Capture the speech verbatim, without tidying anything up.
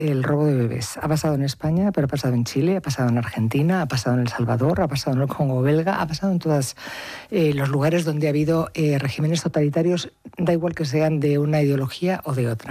El robo de bebés. Ha pasado en España, pero ha pasado en Chile, ha pasado en Argentina, ha pasado en El Salvador, ha pasado en el Congo belga, ha pasado en todos eh, los lugares donde ha habido eh, regímenes totalitarios, da igual que sean de una ideología o de otra.